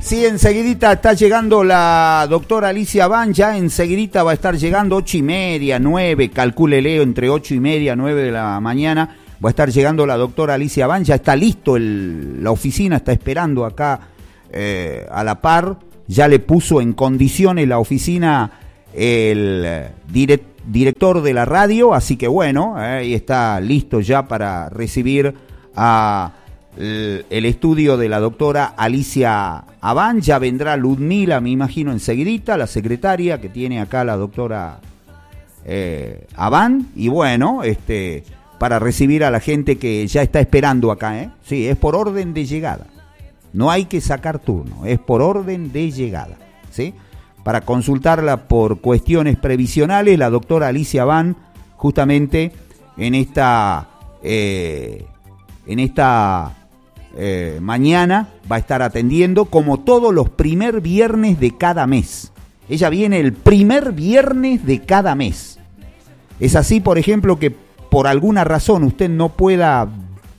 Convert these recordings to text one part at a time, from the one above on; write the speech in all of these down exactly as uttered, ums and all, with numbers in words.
Sí, enseguidita está llegando la doctora Alicia Van, ya enseguidita va a estar llegando ocho y media, nueve, calcúlele, entre ocho y media, nueve de la mañana, va a estar llegando la doctora Alicia Van, ya está listo, el, la oficina está esperando acá eh, a la par, ya le puso en condiciones la oficina el direct, director de la radio, así que bueno, ahí eh, está listo ya para recibir a... El, el estudio de la doctora Alicia Van. Ya vendrá Ludmila, me imagino, enseguidita, la secretaria que tiene acá la doctora eh, Van, y bueno, este, para recibir a la gente que ya está esperando acá, ¿eh? Sí, es por orden de llegada, no hay que sacar turno, es por orden de llegada, ¿sí? Para consultarla por cuestiones previsionales, la doctora Alicia Van, justamente en esta, eh, en esta Eh, mañana va a estar atendiendo como todos los primer viernes de cada mes. Ella viene el primer viernes de cada mes. Es así, por ejemplo, que por alguna razón usted no pueda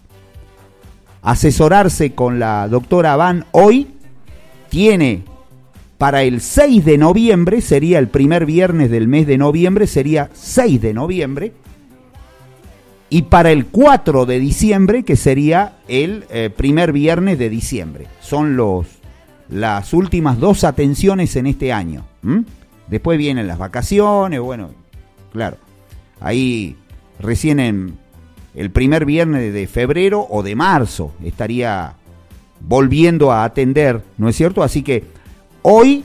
asesorarse con la doctora Van hoy, tiene para el seis de noviembre, sería el primer viernes del mes de noviembre, sería seis de noviembre, y para el cuatro de diciembre, que sería el eh, primer viernes de diciembre. Son los las últimas dos atenciones en este año. ¿Mm? Después vienen las vacaciones, bueno, claro. Ahí recién en el primer viernes de febrero o de marzo estaría volviendo a atender, ¿no es cierto? Así que hoy,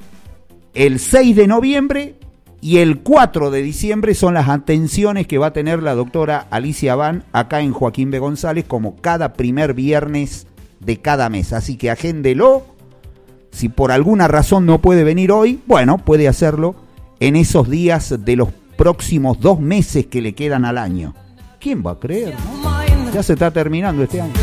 el seis de noviembre... y el cuatro de diciembre son las atenciones que va a tener la doctora Alicia Van acá en Joaquín B. González, como cada primer viernes de cada mes. Así que agéndelo. Si por alguna razón no puede venir hoy, bueno, puede hacerlo en esos días de los próximos dos meses que le quedan al año. ¿Quién va a creer, no? Ya se está terminando este año.